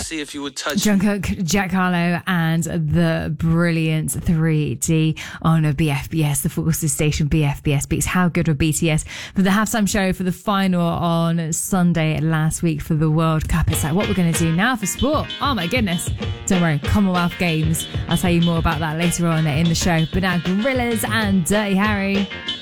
see if you would touch Jungkook, Jack Harlow, and the brilliant 3D on a BFBS, the Forces Station BFBS Beats. How good were BTS for the halftime show for the final on Sunday last week for the World Cup? It's like, what we're going to do now for sport? Oh my goodness. Don't worry, Commonwealth Games. I'll tell you more about that later on in the show. But now, Gorillaz and Dirty Harry.